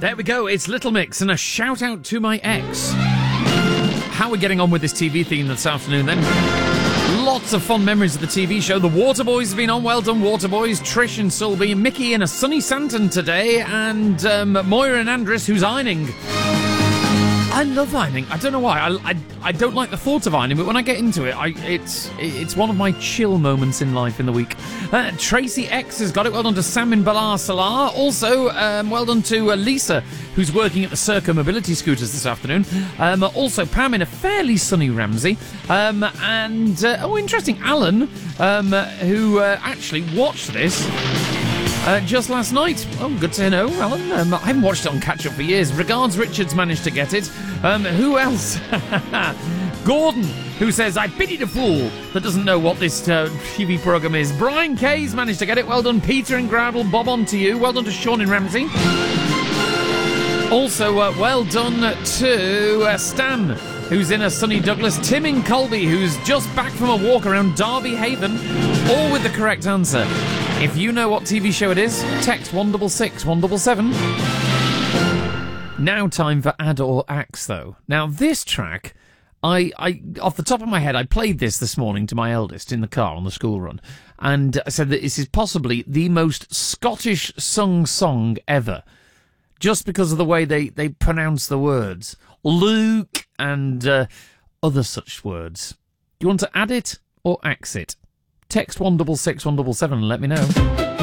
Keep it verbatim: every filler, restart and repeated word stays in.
There we go, it's Little Mix, and a shout out to my ex. How are we getting on with this T V theme this afternoon then? Lots of fond memories of the T V show. The Waterboys have been on. Well done, Waterboys. Trish and Sulby, Mickey in a sunny Santon today, and um, Moira and Andres, who's ironing. I love ironing. I don't know why. I, I, I don't like the thought of ironing, but when I get into it, I, it's it's one of my chill moments in life in the week. Uh, Tracy X has got it. Well done to Samin Balar Salah. Also, um, well done to uh, Lisa, who's working at the Circa Mobility Scooters this afternoon. Um, also, Pam in a fairly sunny Ramsey. Um, and, uh, oh, interesting, Alan, um, who uh, actually watched this Uh, just last night. Oh, good to know, Alan. Um, I haven't watched it on Catch Up for years. Regards Richards managed to get it. Um, who else? Gordon, who says, I pity the fool that doesn't know what this uh, T V programme is. Brian Kay's managed to get it. Well done, Peter in Groudle. Bob, on to you. Well done to Sean in Ramsey. Also, uh, well done to uh, Stan, who's in a sunny Douglas. Tim in Colby, who's just back from a walk around Derby Haven. All with the correct answer. If you know what T V show it is, text one six six, one seven seven. Now time for Add or Axe, though. Now, this track, I, I, off the top of my head, I played this this morning to my eldest in the car on the school run, and I said that this is possibly the most Scottish sung song ever, just because of the way they, they pronounce the words. Luke and uh, other such words. Do you want to add it or axe it? Text one six six, one seven seven and let me know.